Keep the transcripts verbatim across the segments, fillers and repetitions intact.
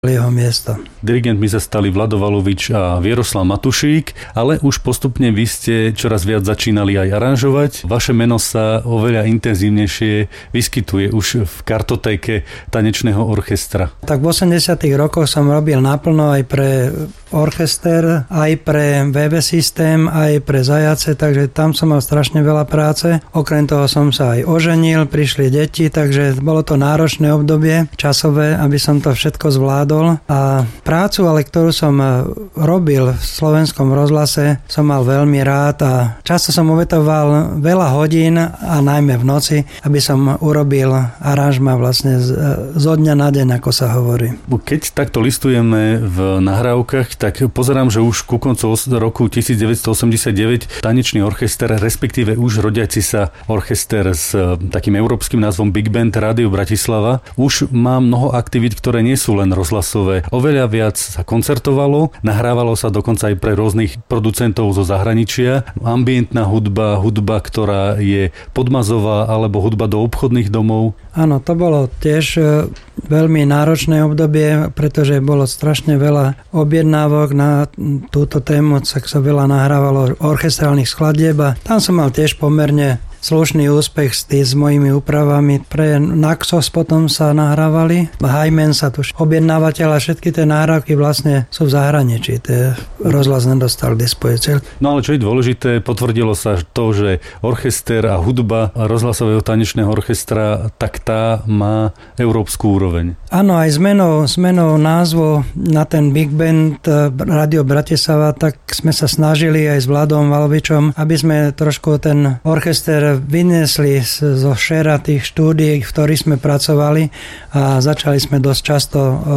jeho miesto. Dirigentmi sa stali Vlado Valovič a Vieroslav Matušík, ale už postupne vy ste čoraz viac začínali aj aranžovať. Vaše meno sa oveľa intenzívnejšie vyskytuje už v kartotéke tanečného orchestra. Tak v osemdesiatych rokoch som robil naplno aj pre orchester, aj pre vé vé systém, aj pre Zajace, takže tam som mal strašne veľa práce. Okrem toho som sa aj oženil, prišli deti, takže bolo to náročné obdobie časové, aby som to všetko zvládol. A prácu, ale ktorú som robil v Slovenskom rozhlase, som mal veľmi rád a často som obetoval veľa hodín a najmä v noci, aby som urobil aranžma vlastne zo dňa na deň, ako sa hovorí. Keď takto listujeme v nahrávkach, tak pozerám, že už ku koncu roku devätnásťstoosemdesiatdeväť tanečný orchester, respektíve už rodiaci sa orchester s takým európskym názvom Big Band Rádio Bratislava, už má mnoho aktivít, ktoré nie sú len rozhlasové. Oveľa viac sa koncertovalo, nahrávalo sa dokonca aj pre rôznych producentov zo zahraničia. Ambientná hudba, hudba, ktorá je podmazová, alebo hudba do obchodných domov. Áno, to bolo tiež veľmi náročné obdobie, pretože bolo strašne veľa objednávok na túto tému, tak sa veľa nahrávalo orchestrálnych skladieb a tam som mal tiež pomerne slušný úspech s, tý, s mojimi úpravami. Pre Naxos potom sa nahrávali. Hymen sa tu objednávateľ a všetky tie nahrávky vlastne sú v zahraničí. Tie rozhlas nedostal k dispozícii. No ale čo je dôležité, potvrdilo sa to, že orchester a hudba rozhlasového tanečného orchestra, tak tá má európsku úroveň. Áno, aj zmenou, zmenou názvu na ten Big Band Rádio Bratislava, tak sme sa snažili aj s Vladom Valovičom, aby sme trošku ten orchester vyniesli zo šera tých štúdií, v ktorých sme pracovali a začali sme dosť často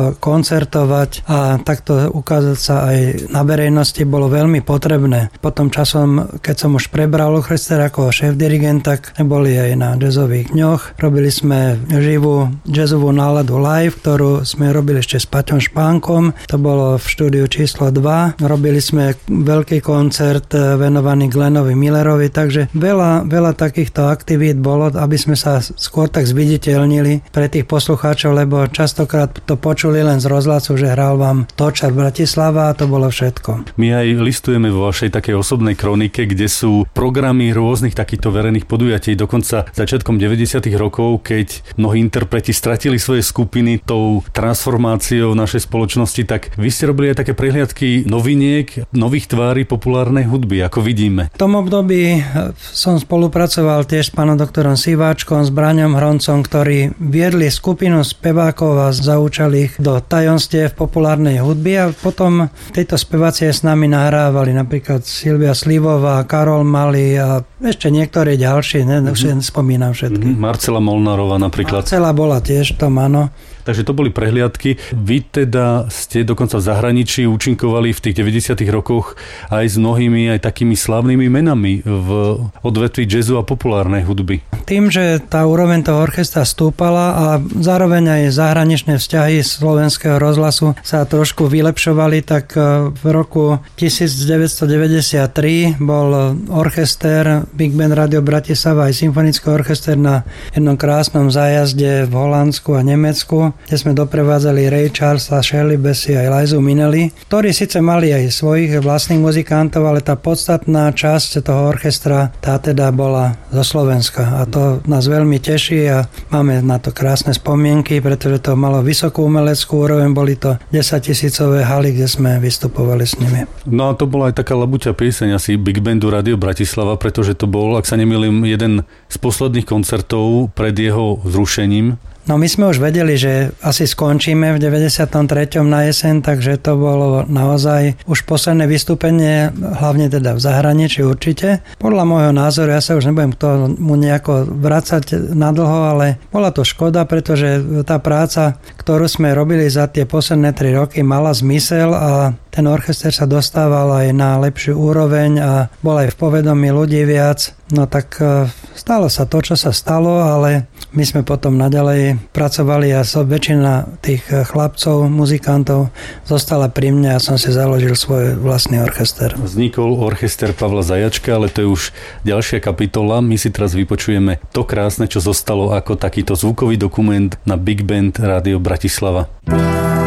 koncertovať a takto ukázať sa aj na verejnosti bolo veľmi potrebné. Potom časom, keď som už prebral orchester ako šéf-dirigent, tak boli aj na jazzových dňoch. Robili sme živú jazzovú náladu live, ktorú sme robili ešte s Paťom Špánkom. To bolo v štúdiu číslo dva. Robili sme veľký koncert venovaný Glennovi Millerovi, takže veľa, veľa takýchto aktivít bolo, aby sme sa skôr tak zviditeľnili pre tých poslucháčov, lebo častokrát to počuli len z rozhlasu, že hral vám Točar Bratislava a to bolo všetko. My aj listujeme vo vašej takej osobnej kronike, kde sú programy rôznych takýchto verejných podujatí, dokonca začiatkom deväťdesiatych rokov, keď mnohí interpreti stratili svoje skupiny tou transformáciou našej spoločnosti, tak vy ste robili aj také prehliadky noviniek, nových tvári populárnej hudby, ako vidíme. V tom období som spolupracoval tiež s pánom doktorom Siváčkom, s Braňom Hroncom, ktorí viedli skupinu spevákov a zaučali ich do tajomstiev populárnej hudby a potom tejto spevácie s nami nahrávali napríklad Silvia Slivová, Karol Malý a ešte niektorí ďalší, ne, už mm-hmm. nespomínam všetky. Mm-hmm. Marcela Molnárová napríklad. Marcela bola tiež tom, áno. Takže to boli prehliadky. Vy teda ste dokonca v zahraničí účinkovali v tých deväťdesiatych rokoch aj s mnohými aj takými slávnymi menami v odvetví jazzu a populárnej hudby. Tým, že tá úroveň toho orchestra stúpala a zároveň aj zahraničné vzťahy slovenského rozhlasu sa trošku vylepšovali, tak v roku devätnásťstodeväťdesiattri bol orchester Big Band Rádio Bratislava aj symfonický orchester na jednom krásnom zájazde v Holandsku a Nemecku, kde sme doprevádzali Ray Charlesa, Shirley Bassey aj Lizu Minnelli, ktorí síce mali aj svojich vlastných muzikantov, ale tá podstatná časť toho orchestra, tá teda bola zo Slovenska. A to nás veľmi teší a máme na to krásne spomienky, pretože to malo vysokú umeleckú úroveň, boli to desaťtisícové haly, kde sme vystupovali s nimi. No a to bola aj taká labuťa pieseň asi Big Bandu Rádio Bratislava, pretože to bol, ak sa nemýlim, jeden z posledných koncertov pred jeho zrušením. No my sme už vedeli, že asi skončíme v deväťdesiatom treťom na jeseň, takže to bolo naozaj už posledné vystúpenie, hlavne teda v zahraničí určite. Podľa môjho názoru, ja sa už nebudem k tomu nejako vracať nadlho, ale bola to škoda, pretože tá práca, ktorú sme robili za tie posledné tri roky, mala zmysel a ten orchester sa dostával aj na lepšiu úroveň a bol aj v povedomí ľudí viac. No tak stalo sa to, čo sa stalo, ale my sme potom naďalej pracovali a so väčšina tých chlapcov, muzikantov zostala pri mne a som si založil svoj vlastný orchester. Vznikol orchester Pavla Zajačka, ale to je už ďalšia kapitola. My si teraz vypočujeme to krásne, čo zostalo ako takýto zvukový dokument na Big Band Rádio Bratislava.